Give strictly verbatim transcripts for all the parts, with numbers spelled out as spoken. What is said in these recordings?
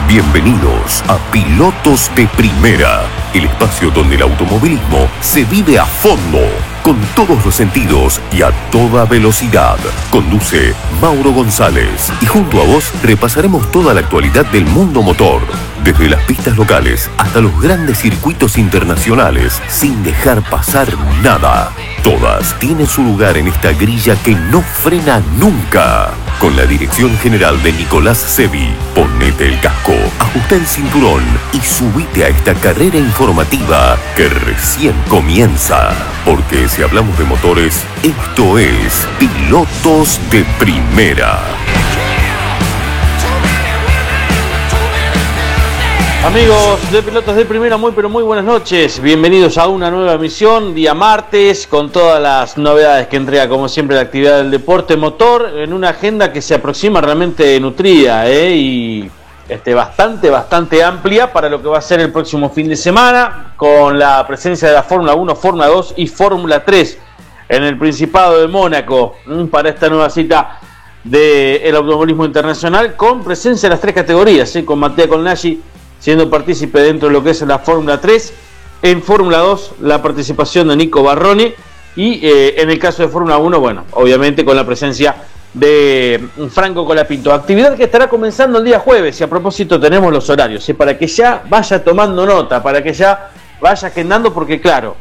Bienvenidos a Pilotos de Primera, el espacio donde el automovilismo se vive a fondo, con todos los sentidos y a toda velocidad. Conduce Mauro González y junto a vos repasaremos toda la actualidad del mundo motor, desde las pistas locales hasta los grandes circuitos internacionales, sin dejar pasar nada. Todas tienen su lugar en esta grilla que no frena nunca. Con la dirección general de Nicolás Sevi, ponete el casco, ajusta el cinturón y subite a esta carrera informativa que recién comienza. Porque si hablamos de motores, esto es Pilotos de Primera. Amigos de Pilotos de Primera, muy pero muy buenas noches. Bienvenidos a una nueva emisión, día martes, con todas las novedades que entrega como siempre la actividad del deporte motor, en una agenda que se aproxima realmente nutrida ¿eh? y este, bastante, bastante amplia para lo que va a ser el próximo fin de semana, con la presencia de la Fórmula uno, Fórmula dos y Fórmula tres en el Principado de Mónaco, para esta nueva cita del automovilismo internacional, con presencia de las tres categorías, ¿eh? con Mattia Colnaghi siendo partícipe dentro de lo que es la Fórmula tres, en Fórmula dos la participación de Nico Barrone y eh, en el caso de Fórmula uno, bueno, obviamente con la presencia de Franco Colapinto. Actividad que estará comenzando el día jueves y a propósito tenemos los horarios, ¿sí? Para que ya vaya tomando nota, para que ya vaya agendando, porque claro,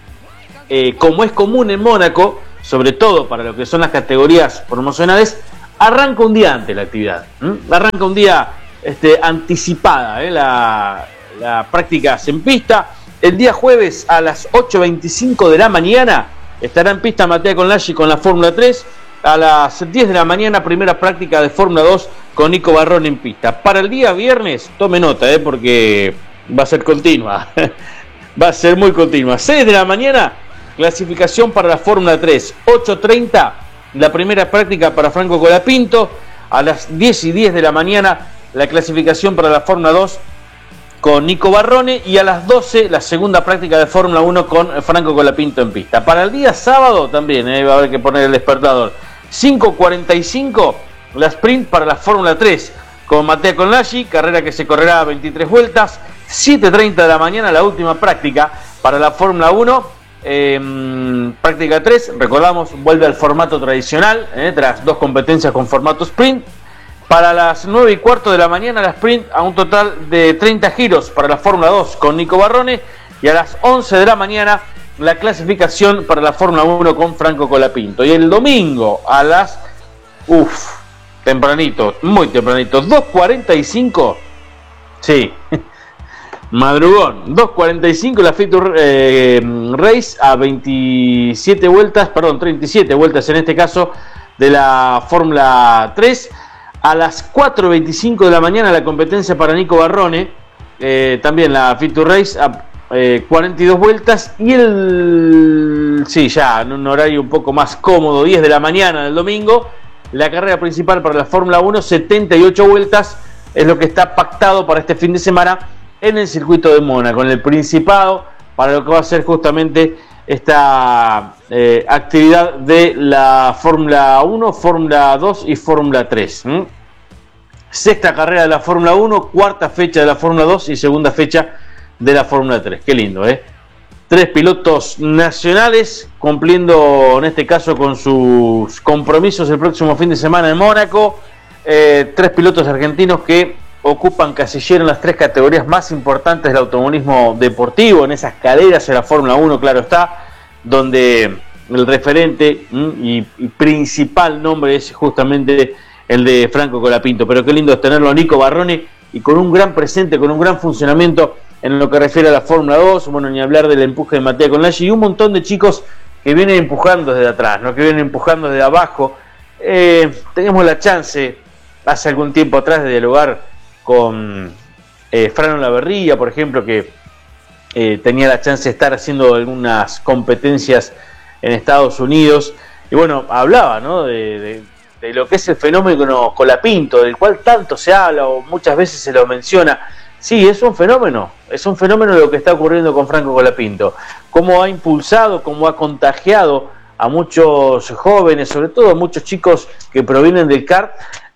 eh, como es común en Mónaco, sobre todo para lo que son las categorías promocionales, arranca un día antes la actividad, ¿Mm? arranca un día Este, anticipada ¿eh? la, la práctica en pista. El día jueves a las ocho veinticinco de la mañana estará en pista Mattia Colnaghi con la Fórmula tres. A las diez de la mañana primera práctica de Fórmula dos con Nico Barrone en pista. Para el día viernes, tome nota ¿eh? porque va a ser continua va a ser muy continua. seis de la mañana clasificación para la Fórmula tres. ocho treinta la primera práctica para Franco Colapinto. A las diez y diez de la mañana la clasificación para la Fórmula dos con Nico Barrone, y a las doce la segunda práctica de Fórmula uno con Franco Colapinto en pista. Para el día sábado también eh, va a haber que poner el despertador. cinco cuarenta y cinco la sprint para la Fórmula tres con Mattia Colnaghi, carrera que se correrá a veintitrés vueltas. siete treinta de la mañana la última práctica para la Fórmula uno, eh, práctica tres, recordamos, vuelve al formato tradicional eh, tras dos competencias con formato sprint. Para las nueve y cuarto de la mañana la sprint a un total de treinta giros para la Fórmula dos con Nico Barrone, y a las once de la mañana la clasificación para la Fórmula uno con Franco Colapinto. Y el domingo a las, uff, tempranito, muy tempranito, dos cuarenta y cinco, sí, madrugón, dos cuarenta y cinco la Feature eh, Race a veintisiete vueltas, perdón, treinta y siete vueltas en este caso de la Fórmula tres. A las cuatro veinticinco de la mañana la competencia para Nico Barrone, eh, también la Feature Race a eh, cuarenta y dos vueltas, y el, sí, ya en un horario un poco más cómodo, diez de la mañana del domingo, la carrera principal para la Fórmula uno, setenta y ocho vueltas, es lo que está pactado para este fin de semana en el circuito de Mónaco, en el Principado, para lo que va a ser justamente esta eh, actividad de la Fórmula uno, Fórmula dos y Fórmula tres. ¿Mm? Sexta carrera de la Fórmula uno, cuarta fecha de la Fórmula dos y segunda fecha de la Fórmula tres. Qué lindo, ¿eh? Tres pilotos nacionales cumpliendo en este caso con sus compromisos el próximo fin de semana en Mónaco. Eh, tres pilotos argentinos que ocupan casillero en las tres categorías más importantes del automovilismo deportivo, en esas escaleras de la Fórmula uno, claro está, donde el referente y, y principal nombre es justamente el de Franco Colapinto. Pero qué lindo es tenerlo a Nico Barrone, y con un gran presente, con un gran funcionamiento en lo que refiere a la Fórmula dos, bueno, ni hablar del empuje de Mattia Colnaghi y un montón de chicos que vienen empujando desde atrás, ¿no? que vienen empujando desde abajo. Eh, tenemos la chance, hace algún tiempo atrás, de dialogar con eh, Fran Olaverría, por ejemplo, que eh, tenía la chance de estar haciendo algunas competencias en Estados Unidos, y bueno, hablaba ¿no? de, de, de lo que es el fenómeno Colapinto, del cual tanto se habla o muchas veces se lo menciona. Sí, es un fenómeno, es un fenómeno lo que está ocurriendo con Franco Colapinto, cómo ha impulsado, cómo ha contagiado a muchos jóvenes, sobre todo a muchos chicos que provienen del kart,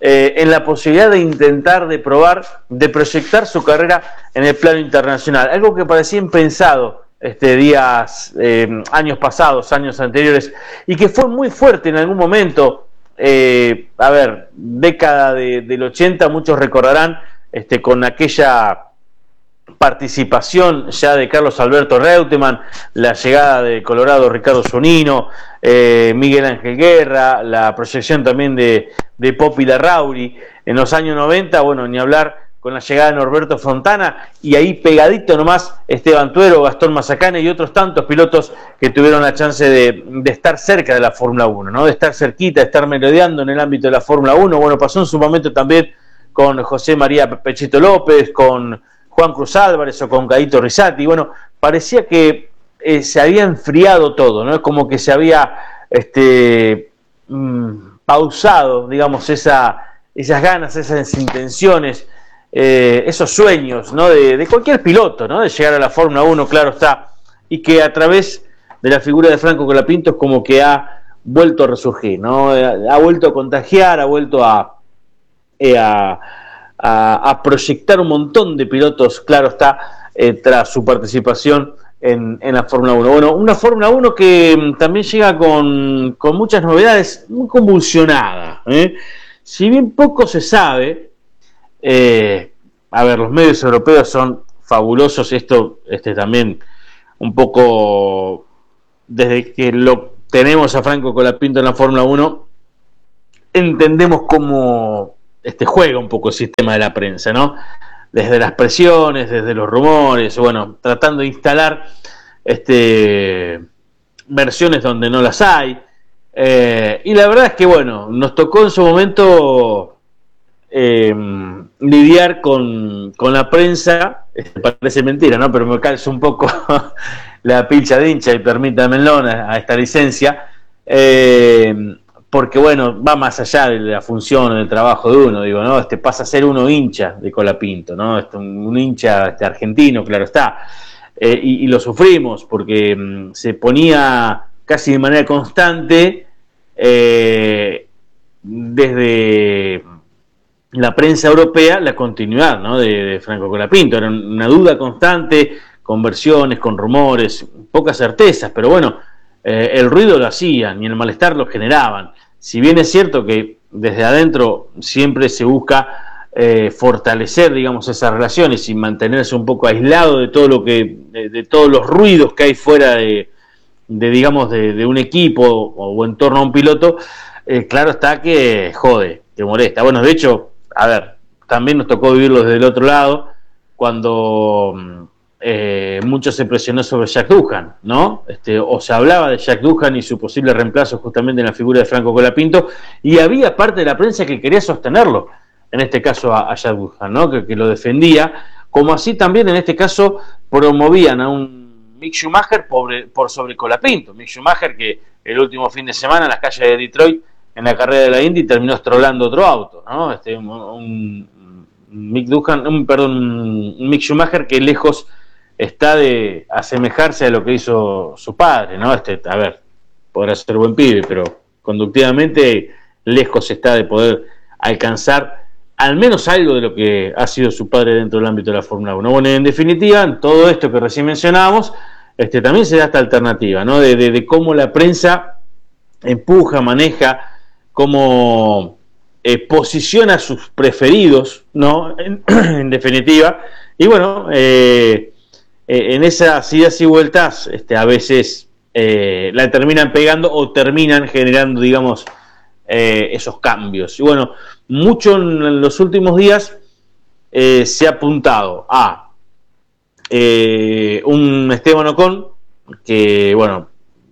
eh, en la posibilidad de intentar, de probar, de proyectar su carrera en el plano internacional. Algo que parecía impensado este, días, eh, años pasados, años anteriores, y que fue muy fuerte en algún momento. Eh, a ver, década de, del ochenta, muchos recordarán este, con aquella participación ya de Carlos Alberto Reutemann, la llegada de Colorado Ricardo Zunino, eh, Miguel Ángel Guerra, la proyección también de, de Popi Larrauri. En los años noventa, bueno, ni hablar con la llegada de Norberto Fontana, y ahí pegadito nomás Esteban Tuero, Gastón Mazacane y otros tantos pilotos que tuvieron la chance de, de estar cerca de la Fórmula uno, ¿no? De estar cerquita, de estar merodeando en el ámbito de la Fórmula uno. Bueno, pasó en su momento también con José María Pechito López, con Juan Cruz Álvarez o con Caíto Rizzati. Bueno, parecía que eh, se había enfriado todo, ¿no? Es como que se había este, mmm, pausado, digamos, esa, esas ganas, esas intenciones, eh, esos sueños, ¿no? De, de cualquier piloto, ¿no? De llegar a la Fórmula uno, claro está, y que a través de la figura de Franco Colapinto es como que ha vuelto a resurgir, ¿no? Ha vuelto a contagiar, ha vuelto a... Eh, a A, a proyectar un montón de pilotos, claro está, eh, tras su participación en, en la Fórmula uno. Bueno, una Fórmula uno que mm, también llega con, con muchas novedades, muy convulsionada, ¿eh? Si bien poco se sabe, eh, a ver, los medios europeos son fabulosos, esto este, también un poco, desde que lo tenemos a Franco Colapinto en la Fórmula uno, entendemos cómo este juega un poco el sistema de la prensa, ¿no? Desde las presiones, desde los rumores, bueno, tratando de instalar este, versiones donde no las hay. Eh, y la verdad es que, bueno, nos tocó en su momento eh, lidiar con, con la prensa, este, parece mentira, ¿no? Pero me calzo un poco la pilcha de hincha, y permítanmelo a, a esta licencia. Eh, porque bueno, va más allá de la función o del trabajo de uno, digo, ¿no? Este pasa a ser uno hincha de Colapinto, ¿no? Este, un, un hincha este, argentino, claro está, eh, y, y lo sufrimos, porque mmm, se ponía casi de manera constante eh, desde la prensa europea la continuidad, ¿no? de, de Franco Colapinto. Era una duda constante, con versiones, con rumores, pocas certezas, pero bueno, eh, el ruido lo hacían y el malestar lo generaban. Si bien es cierto que desde adentro siempre se busca eh, fortalecer, digamos, esas relaciones y mantenerse un poco aislado de todo lo que, de, de todos los ruidos que hay fuera de, de digamos, de, de un equipo o, o en torno a un piloto, eh, claro está que jode, que molesta. Bueno, de hecho, a ver, también nos tocó vivirlo desde el otro lado, cuando eh, mucho se presionó sobre Jack Doohan, ¿no? Este, o se hablaba de Jack Doohan y su posible reemplazo justamente en la figura de Franco Colapinto, y había parte de la prensa que quería sostenerlo, en este caso a, a Jack Doohan, ¿no? Que, que lo defendía, como así también en este caso promovían a un Mick Schumacher por, por sobre Colapinto. Mick Schumacher, que el último fin de semana en las calles de Detroit, en la carrera de la Indy, terminó estrolando otro auto, ¿no? Este, un, un, un Mick Doohan, un, perdón, un Mick Schumacher que lejos está de asemejarse a lo que hizo su padre, ¿no? Este, a ver, podrá ser buen pibe, pero conductivamente lejos está de poder alcanzar al menos algo de lo que ha sido su padre dentro del ámbito de la Fórmula uno. Bueno, en definitiva, en todo esto que recién mencionábamos, este, también se da esta alternativa, ¿no? De, de, de cómo la prensa empuja, maneja, cómo eh, posiciona a sus preferidos, ¿no? En, en definitiva, y bueno, eh, Eh, en esas idas y vueltas este, a veces eh, la terminan pegando o terminan generando, digamos, eh, esos cambios. Y bueno, mucho en los últimos días eh, se ha apuntado a eh, un Esteban Ocon que, bueno,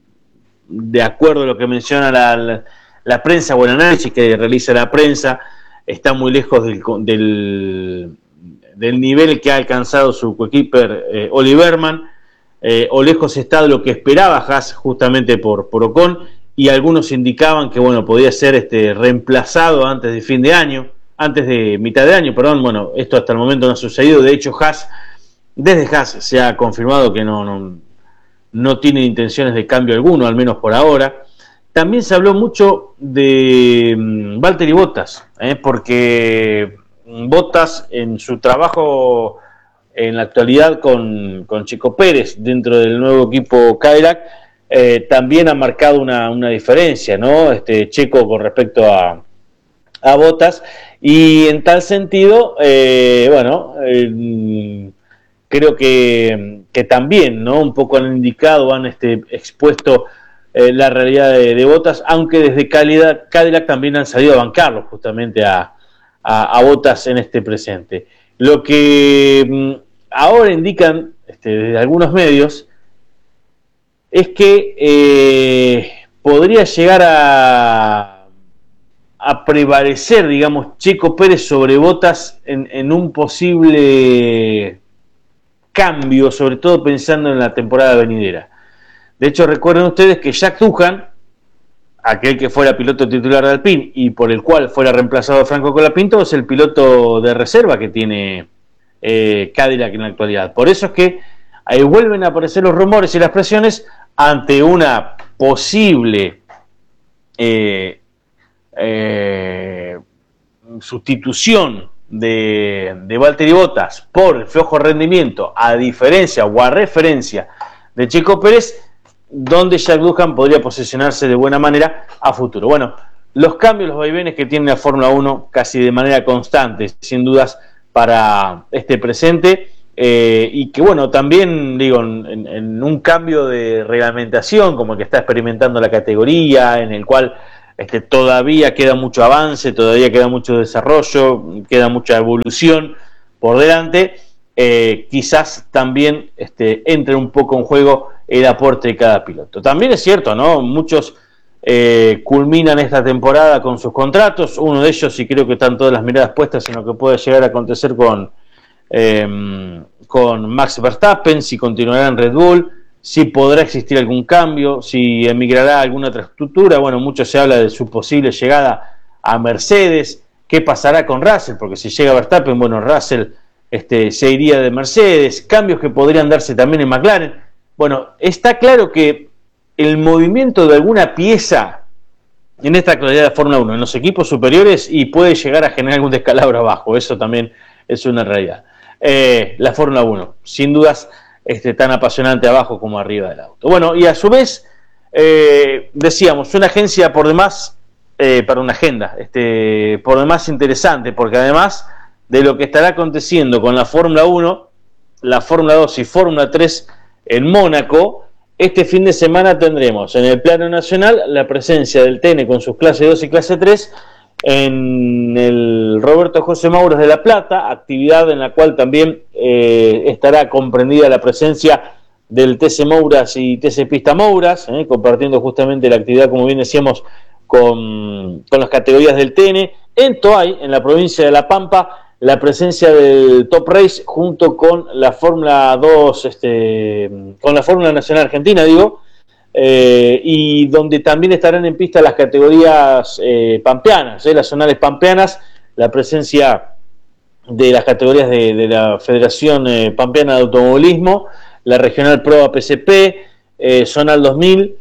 de acuerdo a lo que menciona la, la, la prensa o el análisis que realiza la prensa, está muy lejos del... del del nivel que ha alcanzado su coequiper eh, Oli Berman, eh, o lejos está de lo que esperaba Haas justamente por, por Ocon, y algunos indicaban que bueno, podía ser este, reemplazado antes de fin de año, antes de mitad de año, perdón. Bueno, esto hasta el momento no ha sucedido. De hecho, Haas, desde Haas se ha confirmado que no, no, no tiene intenciones de cambio alguno, al menos por ahora. también se habló mucho de um, Valtteri Bottas, ¿eh? porque Bottas en su trabajo en la actualidad con, con Checo Pérez dentro del nuevo equipo Cadillac, eh, también ha marcado una, una diferencia, ¿no? Este Checo con respecto a, a Bottas, y en tal sentido, eh, bueno, eh, creo que, que también, ¿no? Un poco han indicado, han este, expuesto eh, la realidad de, de Bottas, aunque desde Cadillac, Cadillac también han salido a bancarlo justamente a, a, a Bottas en este presente. Lo que mmm, ahora indican este, desde algunos medios es que eh, podría llegar a, a prevalecer, digamos, Checo Pérez sobre Bottas en, en un posible cambio, sobre todo pensando en la temporada venidera. De hecho, recuerden ustedes que Jack Doohan, aquel que fuera piloto titular de Alpine y por el cual fuera reemplazado Franco Colapinto, es el piloto de reserva que tiene eh, Cadillac en la actualidad. Por eso es que ahí vuelven a aparecer los rumores y las presiones ante una posible eh, eh, sustitución de, de Valtteri Bottas por el flojo rendimiento, a diferencia o a referencia de Checo Pérez, donde Jack Doohan podría posicionarse de buena manera a futuro. Bueno, los cambios, los vaivenes que tiene la Fórmula uno casi de manera constante, sin dudas, para este presente, eh, y que bueno, también digo, en, en un cambio de reglamentación como el que está experimentando la categoría, en el cual este, todavía queda mucho avance, todavía queda mucho desarrollo, queda mucha evolución por delante, eh, quizás también este, entre un poco en juego el aporte de cada piloto. También es cierto, ¿no? Muchos eh, culminan esta temporada con sus contratos, uno de ellos, y creo que están todas las miradas puestas en lo que puede llegar a acontecer con, eh, con Max Verstappen, si continuará en Red Bull, si podrá existir algún cambio, si emigrará a alguna otra estructura. Bueno, mucho se habla de su posible llegada a Mercedes. ¿Qué pasará con Russell? Porque si llega Verstappen, bueno, Russell este, se iría de Mercedes. Cambios que podrían darse también en McLaren. Bueno, está claro que el movimiento de alguna pieza en esta actualidad de Fórmula uno en los equipos superiores y puede llegar a generar algún descalabro abajo, eso también es una realidad. Eh, la Fórmula uno, sin dudas, este, tan apasionante abajo como arriba del auto. Bueno, y a su vez, eh, decíamos, una agencia por demás, eh, para una agenda, este, por demás interesante, porque además de lo que estará aconteciendo con la Fórmula uno, la Fórmula dos y Fórmula tres en Mónaco, este fin de semana tendremos en el plano nacional la presencia del T N con sus clase dos y clase tres en el Roberto José Mouras de La Plata, actividad en la cual también eh, estará comprendida la presencia del T C Mouras y T C Pista Mouras, eh, compartiendo justamente la actividad, como bien decíamos, con, con las categorías del T N. En Toay, en la provincia de La Pampa, la presencia del Top Race junto con la Fórmula dos, este, con la Fórmula Nacional Argentina, digo, eh, y donde también estarán en pista las categorías eh, pampeanas, eh, las zonales pampeanas, la presencia de las categorías de, de la Federación eh, Pampeana de Automovilismo, la Regional Pro A P C P, eh, Zonal dos mil,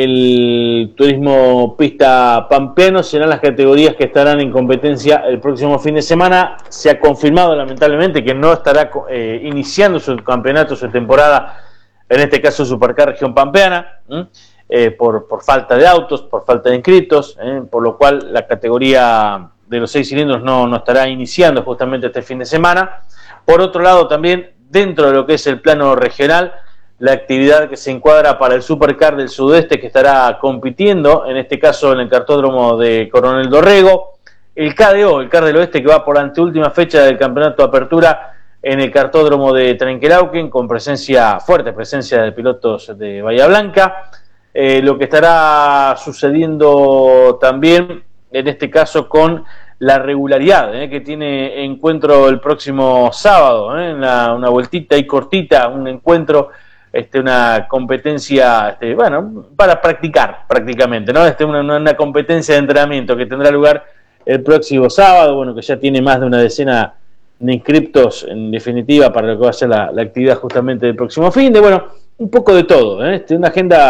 el turismo pista pampeano, serán las categorías que estarán en competencia el próximo fin de semana. Se ha confirmado lamentablemente que no estará eh, iniciando su campeonato, su temporada, en este caso Supercar Región Pampeana, eh, por, por falta de autos, por falta de inscritos, eh, por lo cual la categoría de los seis cilindros no, no estará iniciando justamente este fin de semana. Por otro lado, también dentro de lo que es el plano regional, la actividad que se encuadra para el Supercar del Sudeste, que estará compitiendo, en este caso en el cartódromo de Coronel Dorrego, el K D O, el Car del Oeste, que va por anteúltima fecha del campeonato de apertura en el cartódromo de Trenquelauquen, con presencia, fuerte presencia de pilotos de Bahía Blanca. Eh, lo que estará sucediendo también, en este caso, con la regularidad eh, que tiene encuentro el próximo sábado, eh, una, una vueltita y cortita, un encuentro, este, una competencia, este, bueno, para practicar prácticamente, ¿no? Este, una, una competencia de entrenamiento que tendrá lugar el próximo sábado, bueno, que ya tiene más de una decena de inscriptos, en definitiva, para lo que va a ser la, la actividad justamente del próximo fin de, bueno, un poco de todo, ¿eh? Este, una agenda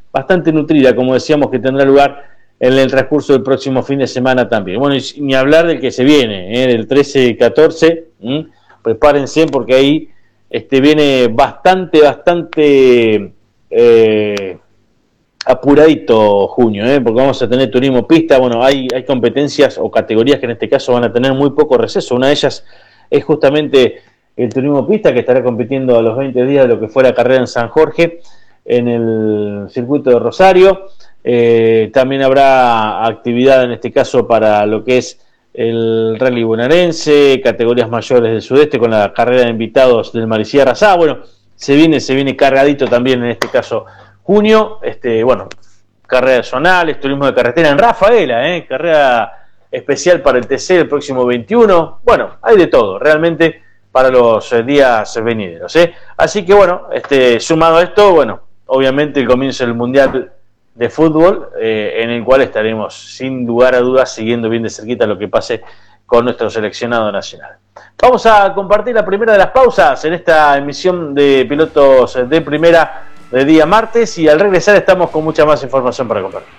bastante nutrida, como decíamos, que tendrá lugar en el transcurso del próximo fin de semana también. Bueno, y ni hablar del que se viene, ¿eh? Del trece y catorce, ¿m? Prepárense porque ahí este, viene bastante, bastante eh, apuradito junio, ¿eh? Porque vamos a tener turismo pista. Bueno, hay, hay competencias o categorías que en este caso van a tener muy poco receso. Una de ellas es justamente el turismo pista, que estará compitiendo a los veinte días de lo que fue la carrera en San Jorge, en el circuito de Rosario. Eh, también habrá actividad en este caso para lo que es el rally bonaerense, categorías mayores del sudeste con la carrera de invitados del Maricía Razá. Bueno, se viene, se viene cargadito también en este caso junio, este, bueno, carreras zonales, turismo de carretera en Rafaela, eh, carrera especial para el T C el próximo veintiuno. Bueno, hay de todo, realmente, para los eh, días venideros, ¿eh? Así que bueno, este, sumado a esto, bueno, obviamente el comienzo del Mundial de Fútbol, eh, en el cual estaremos sin lugar a dudas siguiendo bien de cerquita lo que pase con nuestro seleccionado nacional. Vamos a compartir la primera de las pausas en esta emisión de Pilotos de Primera de día martes, y al regresar estamos con mucha más información para compartir.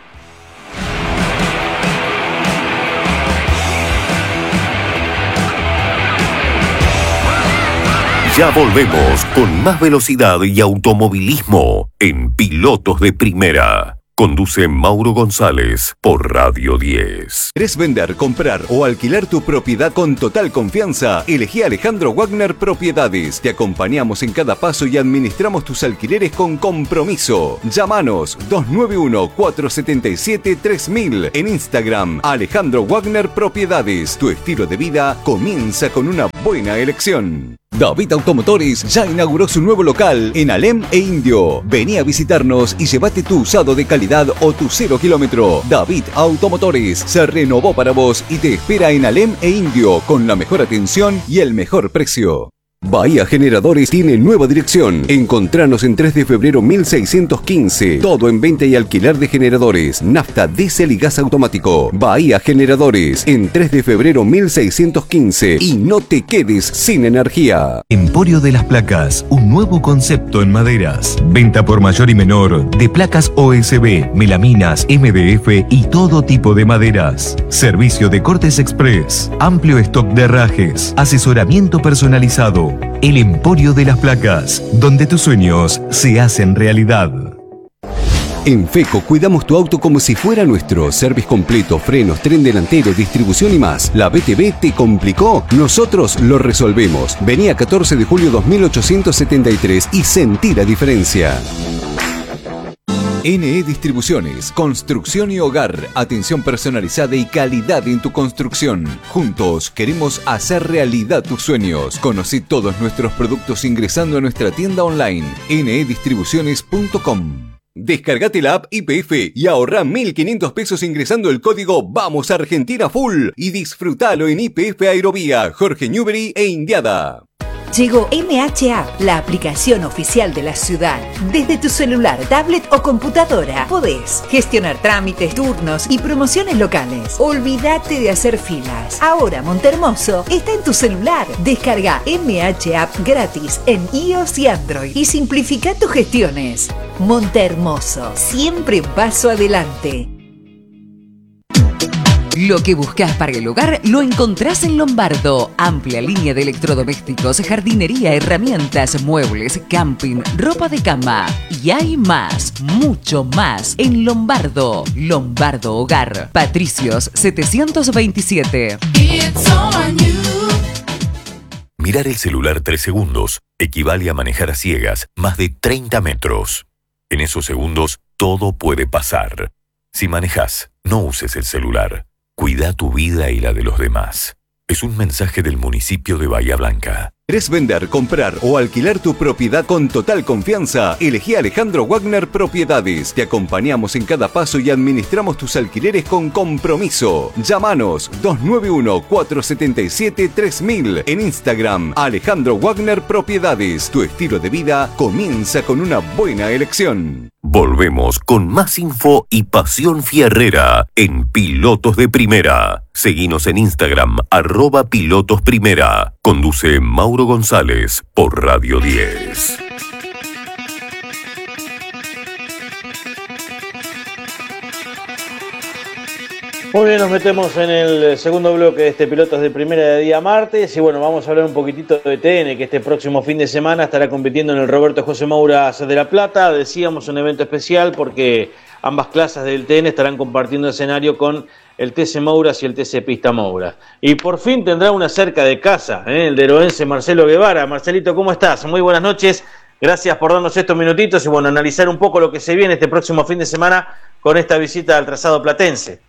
Ya volvemos con más velocidad y automovilismo en Pilotos de Primera. Conduce Mauro González por Radio diez. ¿Querés vender, comprar o alquilar tu propiedad con total confianza? Elegí Alejandro Wagner Propiedades. Te acompañamos en cada paso y administramos tus alquileres con compromiso. Llámanos dos nueve uno, cuatro siete siete, tres mil. En Instagram, Alejandro Wagner Propiedades. Tu estilo de vida comienza con una buena elección. David Automotores ya inauguró su nuevo local en Alem e Indio. Vení a visitarnos y llévate tu usado de calidad o tu cero kilómetro. David Automotores se renovó para vos y te espera en Alem e Indio con la mejor atención y el mejor precio. Bahía Generadores tiene nueva dirección. Encontranos en tres de febrero mil seiscientos quince. Todo en venta y alquiler de generadores, nafta, diésel y gas automático. Bahía Generadores en tres de febrero mil seiscientos quince. Y no te quedes sin energía. Emporio de las Placas, un nuevo concepto en maderas. Venta por mayor y menor de placas O S B, melaminas, M D F y todo tipo de maderas. Servicio de cortes express, amplio stock de herrajes, asesoramiento personalizado. El Emporio de las Placas, donde tus sueños se hacen realidad. En FECO cuidamos tu auto como si fuera nuestro. Service completo, frenos, tren delantero, distribución y más. ¿La B T V te complicó? Nosotros lo resolvemos. Vení a catorce de julio dos mil ochocientos setenta y tres y sentí la diferencia. N E Distribuciones, construcción y hogar, atención personalizada y calidad en tu construcción. Juntos queremos hacer realidad tus sueños. Conocí todos nuestros productos ingresando a nuestra tienda online ene e distribuciones punto com. Descargate la app I P F y ahorra mil quinientos pesos ingresando el código Vamos Argentina Full y disfrutalo en I P F Aerovía, Jorge Newbery e Indiada. Llegó M H App, la aplicación oficial de la ciudad. Desde tu celular, tablet o computadora podés gestionar trámites, turnos y promociones locales. Olvídate de hacer filas. Ahora Montehermoso está en tu celular. Descarga M H App gratis en iOS y Android y simplifica tus gestiones. Montehermoso, siempre un paso adelante. Lo que buscas para el hogar lo encontrás en Lombardo. Amplia línea de electrodomésticos, jardinería, herramientas, muebles, camping, ropa de cama. Y hay más, mucho más en Lombardo. Lombardo Hogar. Patricios setecientos veintisiete. Mirar el celular tres segundos equivale a manejar a ciegas más de treinta metros. En esos segundos todo puede pasar. Si manejas, no uses el celular. Cuida tu vida y la de los demás. Es un mensaje del municipio de Bahía Blanca. ¿Querés vender, comprar o alquilar tu propiedad con total confianza? Elegí Alejandro Wagner Propiedades. Te acompañamos en cada paso y administramos tus alquileres con compromiso. Llámanos dos nueve uno, cuatro siete siete, tres mil. En Instagram, Alejandro Wagner Propiedades. Tu estilo de vida comienza con una buena elección. Volvemos con más info y pasión fierrera en Pilotos de Primera. Seguinos en Instagram, arroba Pilotos Primera. Conduce Mauro González por Radio diez. Muy bien, nos metemos en el segundo bloque de este Pilotos de Primera de día martes y bueno, vamos a hablar un poquitito de T N, que este próximo fin de semana estará compitiendo en el Roberto José Mouras de La Plata. Decíamos un evento especial porque ambas clases del T N estarán compartiendo escenario con el T C Mouras y el T C Pista Mouras. Y por fin tendrá una cerca de casa, ¿eh? El deroense Marcelo Guevara. Marcelito, ¿cómo estás? Muy buenas noches, gracias por darnos estos minutitos y bueno, analizar un poco lo que se viene este próximo fin de semana con esta visita al trazado platense.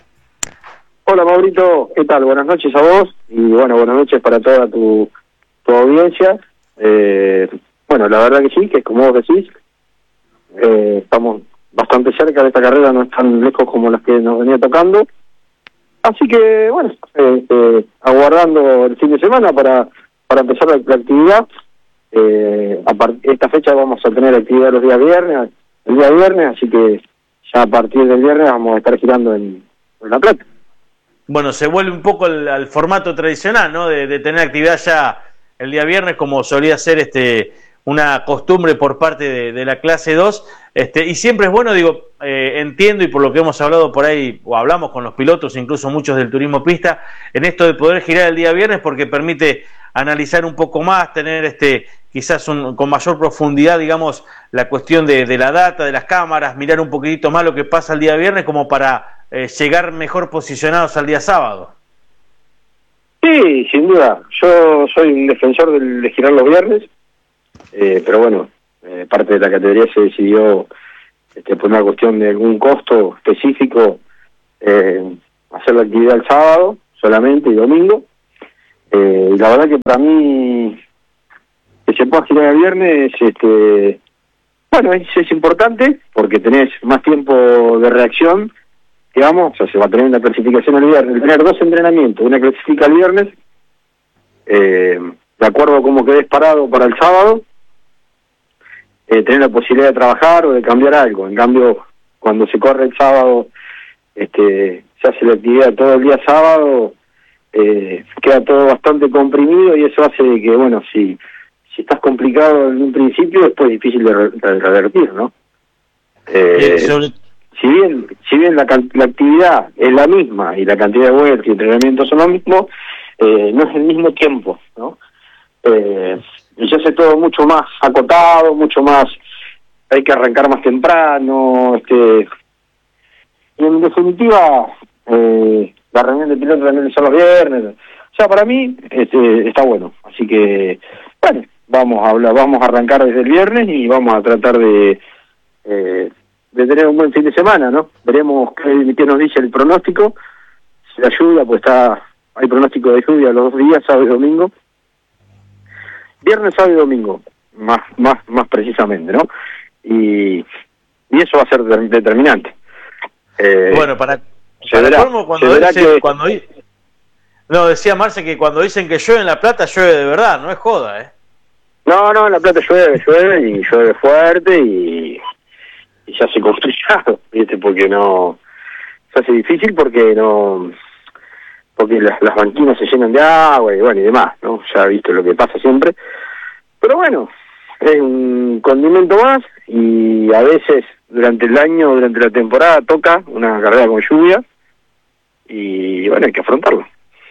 Hola Maurito, ¿qué tal? Buenas noches a vos y bueno, buenas noches para toda tu, tu audiencia. Eh, bueno, la verdad que sí, que como vos decís, eh, estamos bastante cerca de esta carrera, no es tan lejos como las que nos venía tocando. Así que bueno, eh, eh, aguardando el fin de semana para, para empezar la, la actividad. Eh, a part- esta fecha vamos a tener actividad los días viernes, el día viernes, así que ya a partir del viernes vamos a estar girando en, en La Plata. Bueno, se vuelve un poco al, al formato tradicional, ¿no? De, de tener actividad ya el día viernes, como solía ser este una costumbre por parte de, de la clase dos. Este, y siempre es bueno, digo, eh, entiendo, y por lo que hemos hablado por ahí, o hablamos con los pilotos, incluso muchos del turismo pista, en esto de poder girar el día viernes, porque permite analizar un poco más, tener este quizás un, con mayor profundidad, digamos, la cuestión de, de la data, de las cámaras, mirar un poquitito más lo que pasa el día viernes, como para Eh, llegar mejor posicionados al día sábado. Sí, sin duda. Yo soy un defensor del, de girar los viernes, eh, pero bueno, eh, parte de la categoría se decidió, este, por una cuestión de algún costo específico, eh, hacer la actividad el sábado solamente y domingo. Eh, y la verdad que para mí que se pueda girar el viernes, este, bueno, es, es importante porque tenés más tiempo de reacción, digamos, o sea, se va a tener una clasificación el viernes, tener dos entrenamientos, una clasifica el viernes, eh, de acuerdo a cómo quedes parado para el sábado, eh, tener la posibilidad de trabajar o de cambiar algo. En cambio, cuando se corre el sábado, este, se hace la actividad todo el día sábado, eh, queda todo bastante comprimido y eso hace que, bueno, si, si estás complicado en un principio, después es difícil de, re- de revertir, ¿no? Eh, Eh, sobre... Si bien si bien la, la actividad es la misma y la cantidad de vueltas y entrenamientos son lo mismo, eh, no es el mismo tiempo, ¿no? Eh, y se hace todo mucho más acotado, mucho más, hay que arrancar más temprano, este y en definitiva, eh, la reunión de pilotos también son los viernes, o sea, para mí este, está bueno, así que, bueno, vamos a hablar, vamos a arrancar desde el viernes y vamos a tratar de... Eh, de tener un buen fin de semana, ¿no? Veremos qué, qué nos dice el pronóstico. Si la lluvia, pues está, hay pronóstico de lluvia los dos días, sábado y domingo. Viernes, sábado y domingo, más más más precisamente, ¿no? Y, y eso va a ser de, determinante. Eh, bueno, para, se para verá, colmo, cuando se verá dicen, que... cuando no, decía Marce que cuando dicen que llueve en La Plata, llueve de verdad, no es joda, ¿eh? No, no, en La Plata llueve, llueve y llueve fuerte y... y se hace complicado, ¿viste? Porque no... se hace difícil porque no... porque las, las banquinas se llenan de agua y bueno, y demás, ¿no? Ya visto lo que pasa siempre. Pero bueno, es un condimento más y a veces durante el año, durante la temporada, toca una carrera con lluvia y bueno, hay que afrontarlo.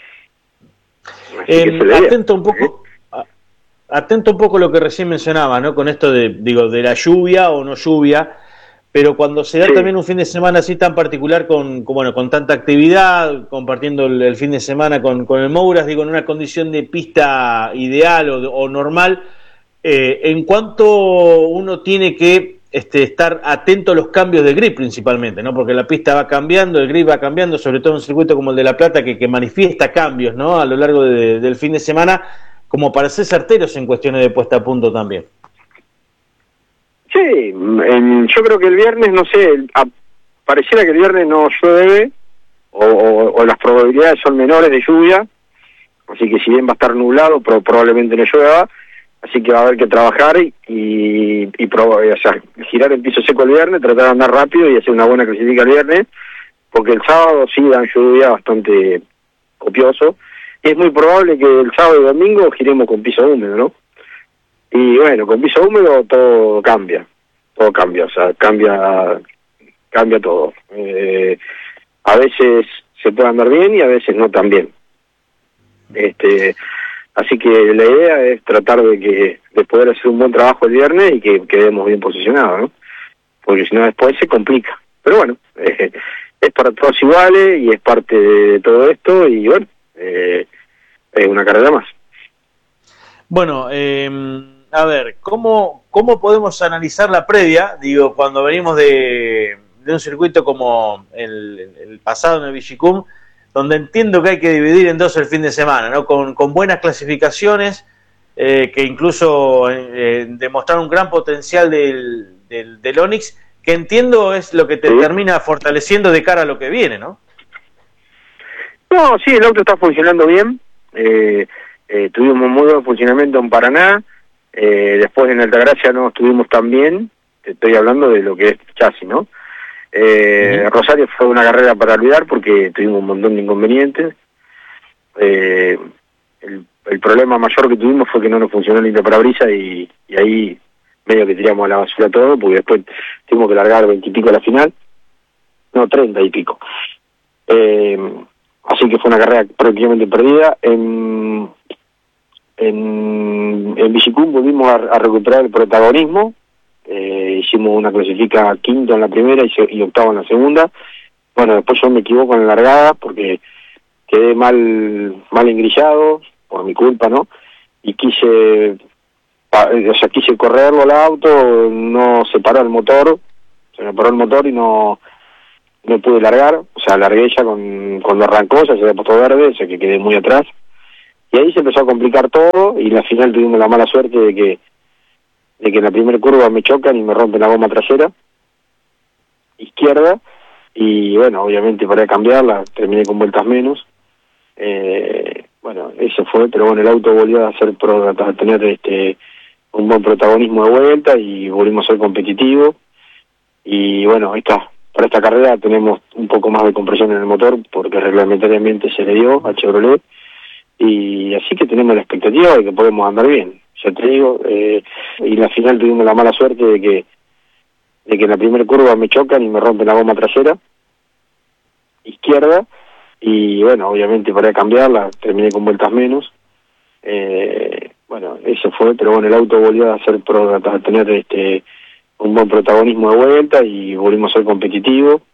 Eh, atento un poco... ¿Eh? Atento un poco a lo que recién mencionaba, ¿no? Con esto de, digo, de la lluvia o no lluvia, pero cuando se da sí. también un fin de semana así tan particular con, con bueno, con tanta actividad, compartiendo el, el fin de semana con, con el Mouras, digo, en una condición de pista ideal o, o normal, eh, en cuanto uno tiene que este, estar atento a los cambios de grip principalmente, ¿no? Porque la pista va cambiando, el grip va cambiando, sobre todo en un circuito como el de La Plata, que, que manifiesta cambios, ¿no? A lo largo de, del fin de semana, como para ser certeros en cuestiones de puesta a punto también. Sí, en, yo creo que el viernes, no sé, a, pareciera que el viernes no llueve, o, o, o las probabilidades son menores de lluvia, así que si bien va a estar nublado, pero probablemente no llueva, así que va a haber que trabajar y, y, y probar, o sea, girar el piso seco el viernes, tratar de andar rápido y hacer una buena clasifica el viernes, porque el sábado sí dan lluvia bastante copioso, y es muy probable que el sábado y domingo giremos con piso húmedo, ¿no? Y bueno, con piso húmedo todo cambia, todo cambia, o sea, cambia cambia todo. Eh, a veces se puede andar bien y a veces no tan bien. Este, así que la idea es tratar de que de poder hacer un buen trabajo el viernes y que quedemos bien posicionados, ¿no? Porque si no después se complica. Pero bueno, eh, es para todos iguales y es parte de todo esto y bueno, eh, es una carrera más. Bueno, eh, a ver, ¿cómo, ¿cómo podemos analizar la previa? Digo, cuando venimos de, de un circuito como el, el pasado en el Vigicum, donde entiendo que hay que dividir en dos el fin de semana, ¿no? Con, con buenas clasificaciones, eh, que incluso eh, demostraron un gran potencial del, del, del Onix, que entiendo es lo que te sí. termina fortaleciendo de cara a lo que viene, ¿no? No, sí, el auto está funcionando bien. Eh, eh, tuvimos muy buen funcionamiento en Paraná. Eh, después en Altagracia no estuvimos tan bien. Te estoy hablando de lo que es chasis, ¿no? Eh, uh-huh. Rosario fue una carrera para olvidar porque tuvimos un montón de inconvenientes. Eh, el, el problema mayor que tuvimos fue que no nos funcionó el limpiaparabrisas y, y ahí medio que tiramos a la basura todo, porque después tuvimos que largar veintipico a la final, no, treinta y pico. Eh, así que fue una carrera prácticamente perdida. En, en, en Vigicum volvimos a, a recuperar el protagonismo. Eh, hicimos una clasifica quinto en la primera y, se, y octavo en la segunda. Bueno, después yo me equivoco en la largada porque quedé mal mal engrillado, por mi culpa, ¿no? Y quise... o sea, quise correrlo al auto, no se paró el motor, se me paró el motor y no no pude largar, o sea, largué ya con, cuando arrancó, ya se había puesto verde, o sea que quedé muy atrás, y ahí se empezó a complicar todo, y en la final tuvimos la mala suerte de que de que en la primera curva me chocan y me rompen la goma trasera, izquierda, y bueno, obviamente para cambiarla, terminé con vueltas menos, eh, bueno, eso fue, pero bueno, el auto volvió a ser pro, a tener este un buen protagonismo de vuelta y volvimos a ser competitivos y bueno, esta, para esta carrera tenemos un poco más de compresión en el motor porque reglamentariamente se le dio a Chevrolet y así que tenemos la expectativa de que podemos andar bien, ya te digo, eh, y en la final tuvimos la mala suerte de que de que en la primera curva me chocan y me rompen la goma trasera izquierda y bueno, obviamente para cambiarla terminé con vueltas menos, eh, bueno, eso fue, pero bueno, el auto volvió a ser pro, a tener este un buen protagonismo de vuelta y volvimos a ser competitivos